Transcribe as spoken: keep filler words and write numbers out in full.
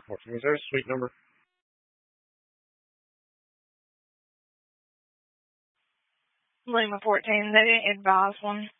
fourteen. Is there a suite number? Lima fourteen, they didn't advise one.